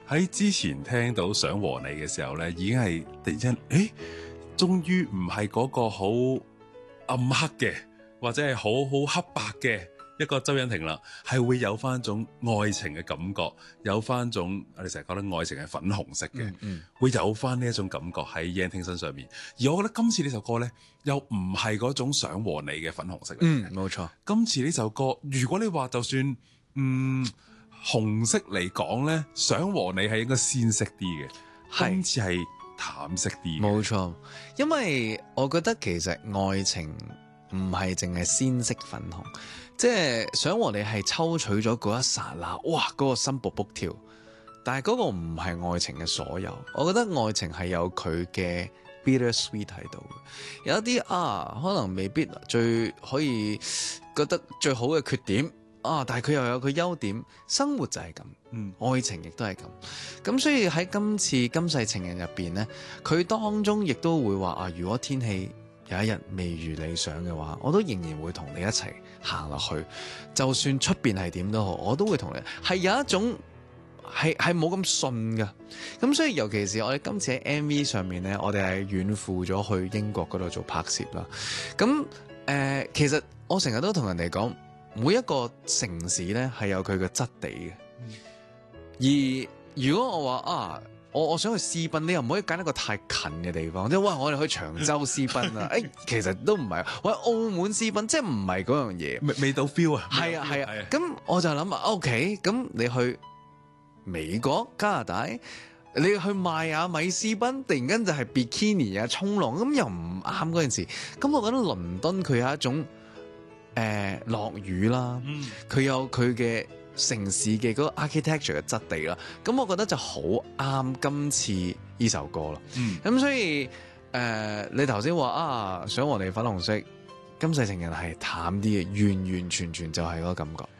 喺之前聽到想和你嘅時候咧，已經係突然間，終於唔係嗰個好暗黑嘅，或者係好黑白嘅一個周欣婷啦，係會有翻一種愛情嘅感覺，有翻種我哋成日覺得愛情係粉紅色嘅，會有翻呢一種感覺喺欣婷身上面。而我覺得今次呢首歌咧，又唔係嗰種想和你嘅粉紅色。 冇錯。 今次呢首歌，如果你話就算紅色嚟講咧，想和你係應該鮮色啲嘅，今次係淡色啲。 冇錯，因為我覺得其實愛情唔係淨係鮮色粉紅，即係想和你係抽取咗嗰一剎那，哇！嗰個心卜卜跳，但係嗰個唔係愛情嘅所有。我覺得愛情係有佢嘅 bitter sweet 喺度，有一啲可能未必最可以覺得最好嘅缺點。但係佢又有佢優點，生活就係咁，愛情亦都係咁。咁所以喺今次今世情人入邊呢，佢當中亦都會話如果天氣有一日未如理想嘅話，我都仍然會同你一齊行落去，就算出邊係點都好，我都會同你。係有一種係冇咁順㗎。咁所以尤其是我哋今次喺 MV 上面呢，我哋係遠赴咗去英國嗰度做拍攝啦。咁其實我成日都同人哋講，每一個城市咧係有佢嘅質地嘅，而如果我話我想去私奔，你又唔可以揀一個太近嘅地方，即係我哋去長洲私奔啊！其實都唔係，我喺澳門私奔，即係唔係嗰樣嘢， 未到 feel 啊！ 係啊，咁我就諗OK，咁你去美國、加拿大，你去邁阿密私奔，突然間就係 bikini 衝浪，咁又唔啱嗰件事。咁我覺得倫敦佢有一種落雨啦，佢有佢嘅城市嘅嗰個 architecture 嘅質地啦，咁我覺得就好啱今次呢首歌咯。咁所以你頭先話想和你粉紅色，今世情人係淡啲嘅，完完全全就係嗰個感覺。